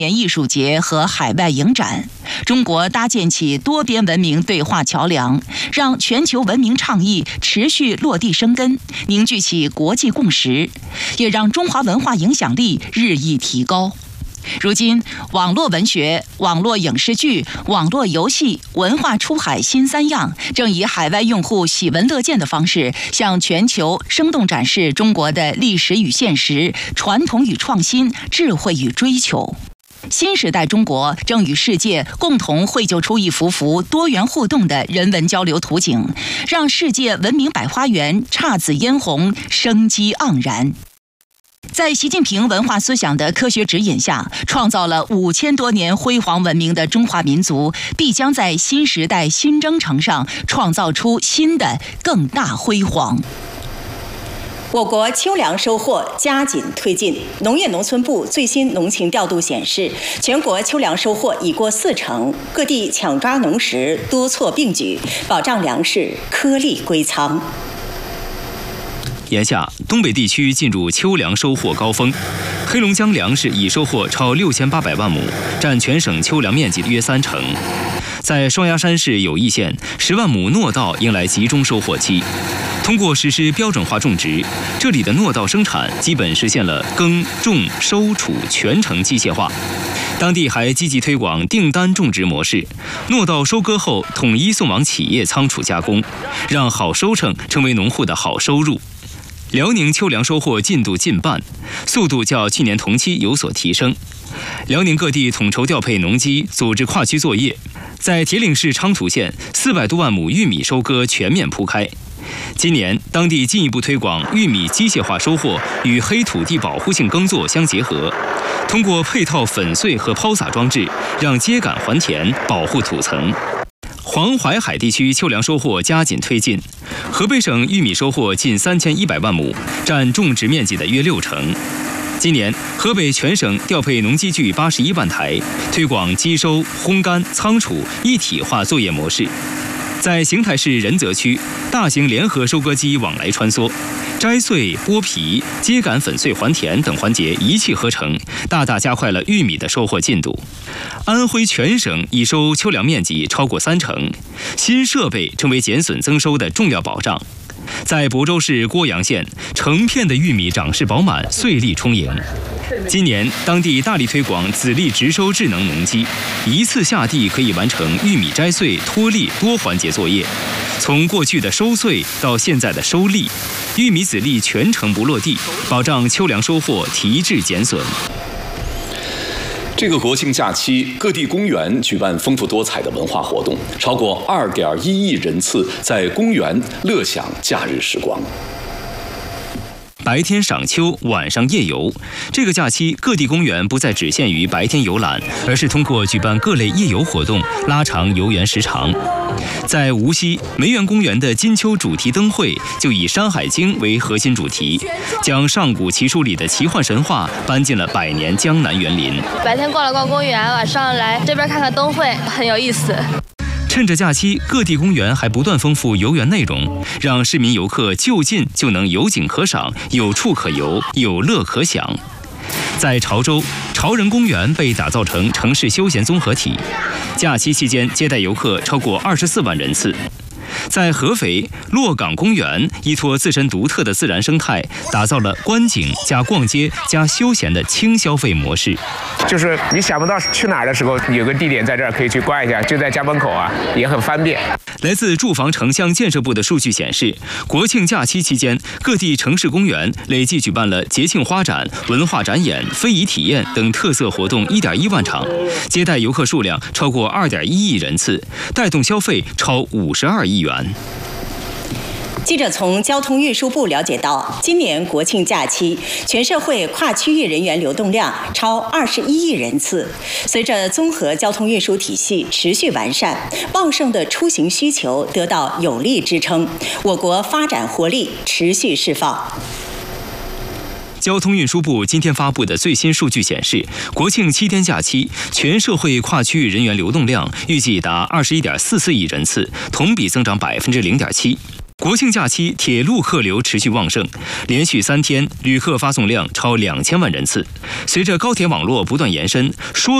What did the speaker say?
年艺术节和海外影展，中国搭建起多边文明对话桥梁，让全球文明倡议持续落地生根，凝聚起国际共识，也让中华文化影响力日益提高。如今，网络文学、网络影视剧、网络游戏、文化出海新三样，正以海外用户喜闻乐见的方式，向全球生动展示中国的历史与现实、传统与创新、智慧与追求。新时代中国正与世界共同绘就出一幅幅多元互动的人文交流图景，让世界文明百花园姹紫嫣红，生机盎然。在习近平文化思想的科学指引下，创造了5000多年辉煌文明的中华民族，必将在新时代新征程上创造出新的更大辉煌。 我国秋粮收获加紧推进。农业农村部最新农情调度显示，全国秋粮收获已过40%，各地抢抓农时多措并举，保障粮食颗粒归仓。 眼下，东北地区进入秋粮收获高峰，黑龙江粮食已收获超6800万亩，占全省秋粮面积的约30%。在双鸭山市友谊县，10万亩糯稻迎来集中收获期。通过实施标准化种植，这里的糯稻生产基本实现了耕、种、收、储全程机械化。当地还积极推广订单种植模式，糯稻收割后统一送往企业仓储加工，让好收成成为农户的好收入。辽宁秋粮收获进度近半，速度较去年同期有所提升。辽宁各地统筹调配农机，组织跨区作业。在铁岭市昌图县，400多万亩玉米收割全面铺开。今年，当地进一步推广玉米机械化收获与黑土地保护性耕作相结合，通过配套粉碎和抛洒装置，让秸秆还田，保护土层。黄淮海地区秋粮收获加紧推进，河北省玉米收获近3100万亩，占种植面积的约60%。今年，河北全省调配农机具81万台，推广机收、烘干、仓储一体化作业模式。在邢台市仁泽区，大型联合收割机往来穿梭，摘穗、剥皮、秸秆粉碎还田等环节一气呵成，大大加快了玉米的收获进度。安徽全省已收秋粮面积超过30%，新设备成为减损增收的重要保障。在亳州市郭阳县，成片的玉米长势饱满，穗粒充盈。今年，当地大力推广籽粒直收智能农机，一次下地可以完成玉米摘穗、脱粒多环节作业。从过去的收穗到现在的收粒，玉米籽粒全程不落地，保障秋粮收获提质减损。 这个国庆假期，各地公园举办丰富多彩的文化活动，超过2.1亿人次在公园乐享假日时光。 白天赏秋，晚上夜游。这个假期，各地公园不再只限于白天游览，而是通过举办各类夜游活动，拉长游园时长。在无锡梅园公园的金秋主题灯会就以《山海经》为核心主题，将上古奇书里的奇幻神话搬进了百年江南园林。 白天逛了逛公园，晚上来这边看看灯会，很有意思。 趁着假期，各地公园还不断丰富游园内容，让市民游客就近就能有景可赏，有处可游，有乐可享。在潮州，潮人公园被打造成城市休闲综合体，假期期间接待游客超过24万人次。在合肥，洛港公园依托自身独特的自然生态，打造了观景加逛街加休闲的轻消费模式。 就是你想不到去哪儿的时候，有个地点在这儿可以去逛一下，就在家门口啊，也很方便。 来自住房城乡建设部的数据显示，国庆假期期间，各地城市公园累计举办了节庆花展、文化展演、非遗体验等特色活动1.1万场，接待游客数量超过2.1亿人次，带动消费超52亿元。 记者从交通运输部了解到，今年国庆假期，全社会跨区域人员流动量超21亿人次。随着综合交通运输体系持续完善，旺盛的出行需求得到有力支撑，我国发展活力持续释放。 交通运输部今天发布的最新数据显示，国庆7天假期，全社会跨区域人员流动量预计达21.44亿人次，同比增长0.7%。 国庆假期铁路客流持续旺盛，连续3天旅客发送量超2000万人次。随着高铁网络不断延伸，